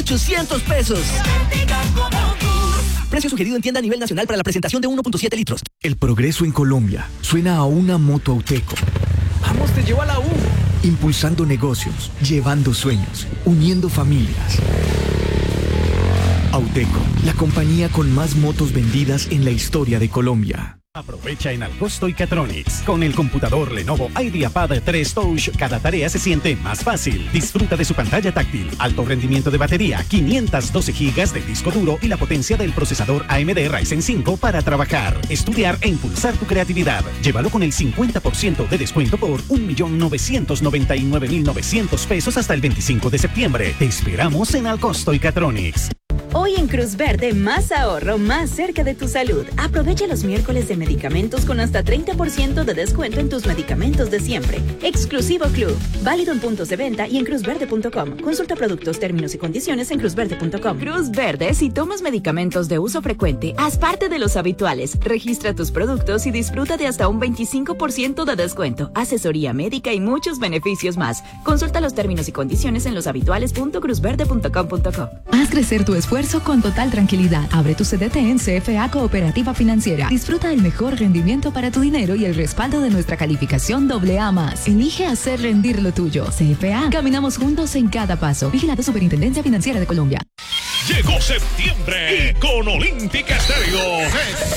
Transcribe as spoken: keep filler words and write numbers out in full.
ochocientos pesos. Precio sugerido en tienda a nivel nacional para la presentación de uno punto siete litros. El progreso en Colombia suena a una moto Auteco. ¡Vamos, te llevo a la U! Impulsando negocios, llevando sueños, uniendo familias. Auteco, la compañía con más motos vendidas en la historia de Colombia. Aprovecha en Alcosto y Catronics. Con el computador Lenovo IdeaPad tres Touch, cada tarea se siente más fácil. Disfruta de su pantalla táctil, alto rendimiento de batería, quinientos doce gigas de disco duro y la potencia del procesador A M D Ryzen cinco para trabajar, estudiar e impulsar tu creatividad. Llévalo con el cincuenta por ciento de descuento por un millón novecientos noventa y nueve mil novecientos pesos hasta el veinticinco de septiembre. Te esperamos en Alcosto y Catronics. Hoy en Cruz Verde, más ahorro, más cerca de tu salud. Aprovecha los miércoles de medicamentos con hasta treinta por ciento de descuento en tus medicamentos de siempre. Exclusivo Club. Válido en puntos de venta y en cruz verde punto com. Consulta productos, términos y condiciones en cruz verde punto com. Cruz Verde, si tomas medicamentos de uso frecuente, haz parte de los habituales. Registra tus productos y disfruta de hasta un veinticinco por ciento de descuento, asesoría médica y muchos beneficios más. Consulta los términos y condiciones en loshabituales punto cruz verde punto com punto co. Haz crecer tu esfuerzo con total tranquilidad. Abre tu C D T en C F A Cooperativa Financiera. Disfruta del mejor rendimiento para tu dinero y el respaldo de nuestra calificación doble A más. Elige hacer rendir lo tuyo. C F A. Caminamos juntos en cada paso. Vigilado Superintendencia Financiera de Colombia. Llegó septiembre y con Olímpica Estéreo